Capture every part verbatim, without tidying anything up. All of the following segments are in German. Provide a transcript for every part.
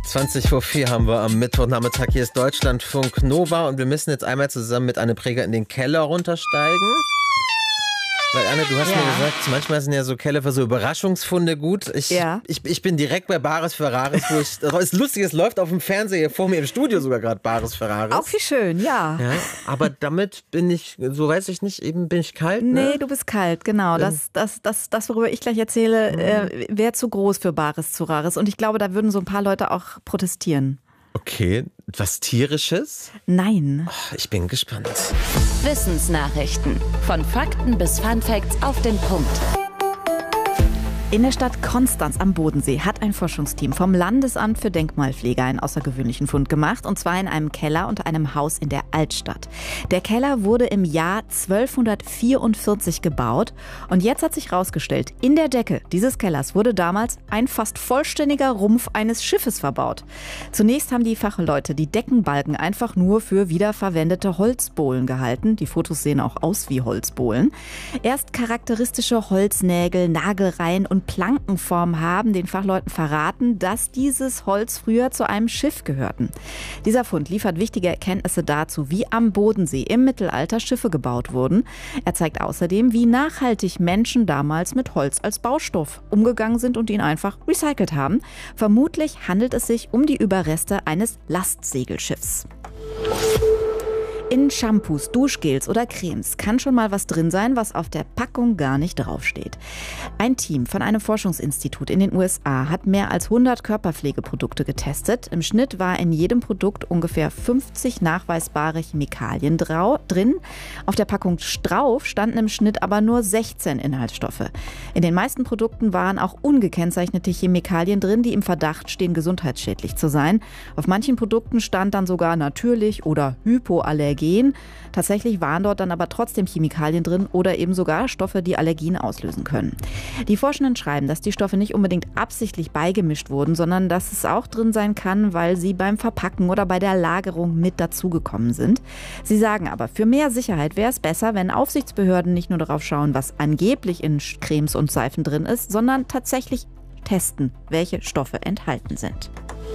zwanzig vor vier haben wir am Mittwochnachmittag. Hier ist Deutschlandfunk Nova und wir müssen jetzt einmal zusammen mit Anne Preger in den Keller runtersteigen. Weil Anne, du hast ja. mir gesagt, manchmal sind ja so Keller für so Überraschungsfunde gut. Ich, ja. ich, ich bin direkt bei Bares Ferraris, wo ich, das Lustige, es läuft auf dem Fernseher vor mir im Studio sogar gerade Bares Ferraris. Auch wie schön, ja. ja. Aber damit bin ich, so weiß ich nicht, eben bin ich kalt. Nee, ne? du bist kalt, genau. Das, das, das, das worüber ich gleich erzähle, mhm. äh, wäre zu groß für Bares Ferraris. Und ich glaube, da würden so ein paar Leute auch protestieren. Okay, was Tierisches? Nein. Oh, ich bin gespannt. Wissensnachrichten. Von Fakten bis Funfacts auf den Punkt. In der Stadt Konstanz am Bodensee hat ein Forschungsteam vom Landesamt für Denkmalpflege einen außergewöhnlichen Fund gemacht, und zwar in einem Keller und einem Haus in der Altstadt. Der Keller wurde im Jahr zwölfhundertvierundvierzig gebaut und jetzt hat sich herausgestellt, in der Decke dieses Kellers wurde damals ein fast vollständiger Rumpf eines Schiffes verbaut. Zunächst haben die Fachleute die Deckenbalken einfach nur für wiederverwendete Holzbohlen gehalten. Die Fotos sehen auch aus wie Holzbohlen. Erst charakteristische Holznägel, Nagelreihen und und Plankenform haben den Fachleuten verraten, dass dieses Holz früher zu einem Schiff gehörten. Dieser Fund liefert wichtige Erkenntnisse dazu, wie am Bodensee im Mittelalter Schiffe gebaut wurden. Er zeigt außerdem, wie nachhaltig Menschen damals mit Holz als Baustoff umgegangen sind und ihn einfach recycelt haben. Vermutlich handelt es sich um die Überreste eines Lastsegelschiffs. In Shampoos, Duschgels oder Cremes kann schon mal was drin sein, was auf der Packung gar nicht draufsteht. Ein Team von einem Forschungsinstitut in den U S A hat mehr als hundert Körperpflegeprodukte getestet. Im Schnitt war in jedem Produkt ungefähr fünfzig nachweisbare Chemikalien drau- drin. Auf der Packung drauf standen im Schnitt aber nur sechzehn Inhaltsstoffe. In den meisten Produkten waren auch ungekennzeichnete Chemikalien drin, die im Verdacht stehen, gesundheitsschädlich zu sein. Auf manchen Produkten stand dann sogar natürlich oder hypoallergen. Tatsächlich waren dort dann aber trotzdem Chemikalien drin oder eben sogar Stoffe, die Allergien auslösen können. Die Forschenden schreiben, dass die Stoffe nicht unbedingt absichtlich beigemischt wurden, sondern dass es auch drin sein kann, weil sie beim Verpacken oder bei der Lagerung mit dazugekommen sind. Sie sagen aber, für mehr Sicherheit wäre es besser, wenn Aufsichtsbehörden nicht nur darauf schauen, was angeblich in Cremes und Seifen drin ist, sondern tatsächlich testen, welche Stoffe enthalten sind.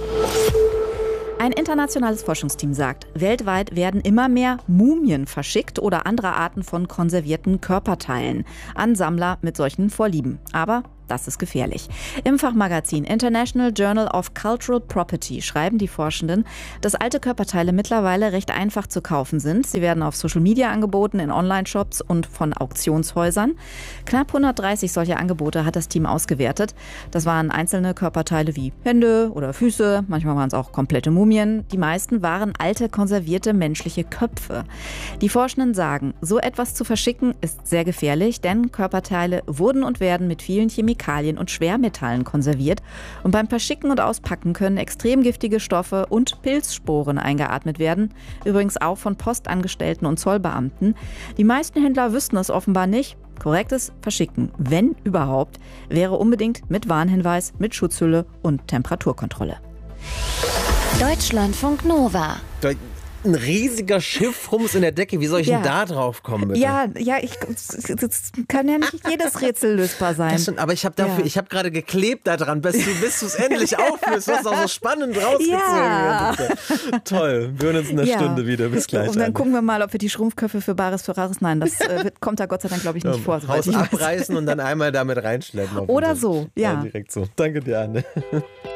Ein internationales Forschungsteam sagt, weltweit werden immer mehr Mumien verschickt oder andere Arten von konservierten Körperteilen an Sammler mit solchen Vorlieben. Aber das ist gefährlich. Im Fachmagazin International Journal of Cultural Property schreiben die Forschenden, dass alte Körperteile mittlerweile recht einfach zu kaufen sind. Sie werden auf Social Media angeboten, in Online-Shops und von Auktionshäusern. Knapp hundertdreißig solcher Angebote hat das Team ausgewertet. Das waren einzelne Körperteile wie Hände oder Füße, manchmal waren es auch komplette Mumien. Die meisten waren alte, konservierte menschliche Köpfe. Die Forschenden sagen, so etwas zu verschicken ist sehr gefährlich, denn Körperteile wurden und werden mit vielen Chemikalien und Schwermetallen konserviert. Und beim Verschicken und Auspacken können extrem giftige Stoffe und Pilzsporen eingeatmet werden. Übrigens auch von Postangestellten und Zollbeamten. Die meisten Händler wüssten es offenbar nicht. Korrektes Verschicken, wenn überhaupt, wäre unbedingt mit Warnhinweis, mit Schutzhülle und Temperaturkontrolle. Deutschlandfunk Nova. Ein riesiger Schiffrums in der Decke. Wie soll ich ja. denn da drauf kommen, bitte? Ja, ja, ich, das kann ja nicht jedes Rätsel lösbar sein. Das stimmt, aber ich habe dafür, ja. ich habe gerade geklebt daran, bis du bis es endlich auflöst. Du hast auch so spannend rausgezogen. Ja. Toll, wir hören uns in einer ja. Stunde wieder. Bis gleich. Und dann an. gucken wir mal, ob wir die Schrumpfköpfe für Bares Ferraris, nein, das äh, kommt da Gott sei Dank, glaube ich, nicht ja, vor. Haus abreißen und dann einmal damit reinschleppen. Oder so, ja. ja. Direkt so. Danke dir, Anne.